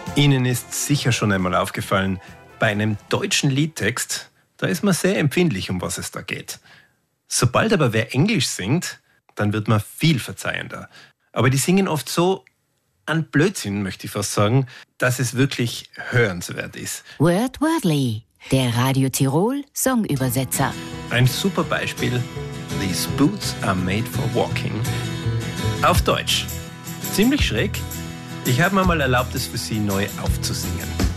Ihnen ist sicher schon einmal aufgefallen, bei einem deutschen Liedtext, da ist man sehr empfindlich, um was es da geht. Sobald aber wer Englisch singt, dann wird man viel verzeihender. Aber die singen oft so an Blödsinn, möchte ich fast sagen, dass es wirklich hörenswert ist. Wordly, der Radio Tirol Songübersetzer. Ein super Beispiel, These Boots are made for walking. Auf Deutsch. Ziemlich schräg. Ich habe mir mal erlaubt, es für Sie neu aufzusingen.